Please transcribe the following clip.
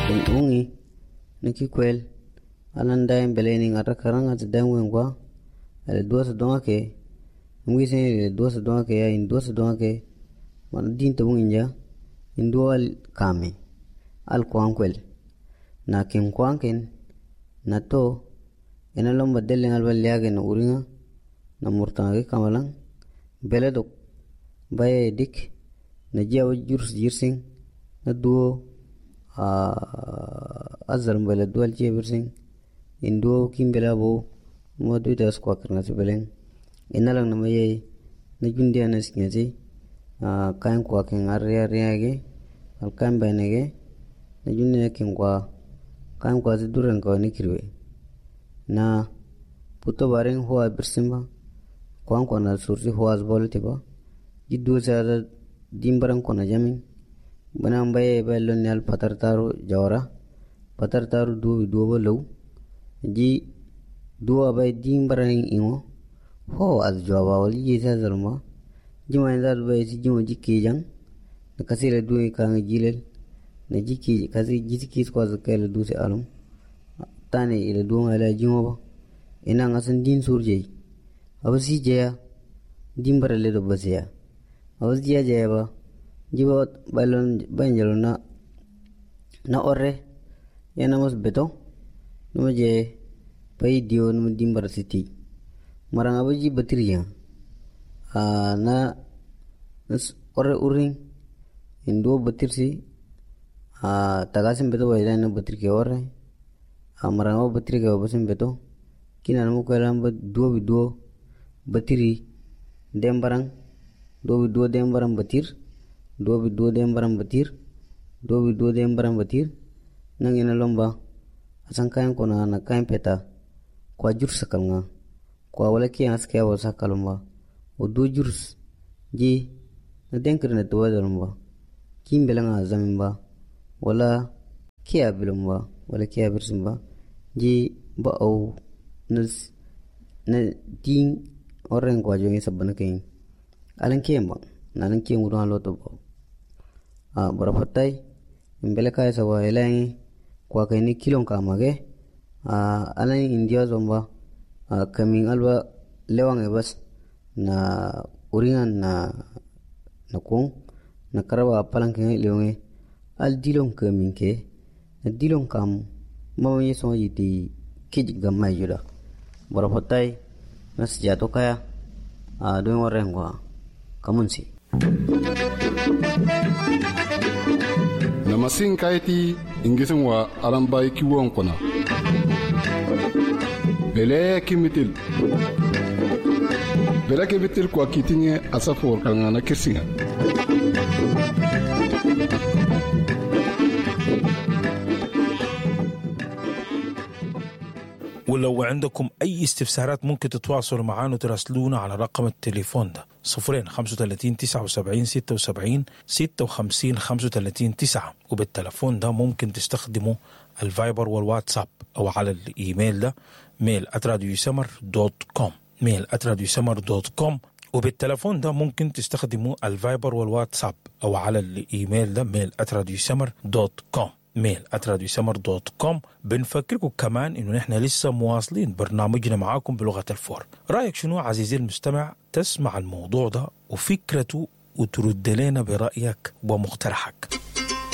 ungi niki kwel alan daim beleni ngara karanga tdam wengwa ale dosa donga ke ngwise le dosa donga ke ya in dosa donga ke man din to nginja indual kame al kwangkwel na kin kwangken na to enalom badel ngal balyage na uringa na murtange kamalang beledok baye dik na jaw jirsing na duo azar mbele dual jebirsing indo kimbela bo modu das kwa karna sebeleng enalang na maye na jundia na siknati kain kwa ken arya ge al kan banege na junne ken kwa kain kwa duran ko ni kirwe na puto bareng hoa bersimba kwa na sursi hoa bolti ba jiddu sa dimbarang ko na jamin bana mbaye belon nal patartaru jawra patartaru du bolo ji duwa bay dimbarang ingo ho az jawaba wali jisa zarma jima ndar bay si jimo jikki jang na kasira du ka ngilel na jikki kasi jikki ko zakel du se alum tane ile du ala jimo ba ina ngasan din surje abasi jeya dimbarale do basya abasi jeya ba jibo balon banjalo na orre yana mos beto no je pay dio no dimbar city marang abuji batriya na orre uring indo batirsi tagasim beto wala na batrike orre marang batrike obasim beto kina mo kalam duo batiri dembarang duo dembarang batir dua dembarang batir nang ina lomba asang kain kona na kain peta kwa jurs sakalnga kwa wala ki aske wa sakalumba o do jurs ji na denkre na to dalumba kimbelanga zamimba wala kiya bilumba wala kiya birsimba ji ba au nas na din oren kwa jongi sabana kain alan kiyamba nanan kiyen gudan loto ba barafatai imbele kai sawa elangi kwa kaini kilon kamage alan india zomba kamin alba lewange bas na uringan na kong na karaba palanke lewange al dilon kamin ke na dilon kam mawanye so yiti kij gamma yuda barafatai nas jato kaya don warengwa kamunsi namasin kaiti ingisin wa alambai kiwon kuna bele kimitil kwa kitinye asafor kangana kirsinga ولو عندكم أي استفسارات ممكن تتواصلوا معنا وتراسلونا على رقم التليفون ده 35 79 76 56 35 9 وبالتليفون ده ممكن تستخدموا الفايبر والواتساب أو على الإيميل ده mail@radiosummer.com mail@radiosummer.com وبالتليفون ده ممكن تستخدموا الفايبر والواتساب أو على الإيميل ده mail@radiosummer.com mail@radiosummer.com. بنفكركم كمان إنه نحن لسه مواصلين برنامجنا معاكم بلغة الفور. رأيك شنو عزيزي المستمع؟ تسمع الموضوع ده وفكرته وترد لنا برأيك ومقترحك.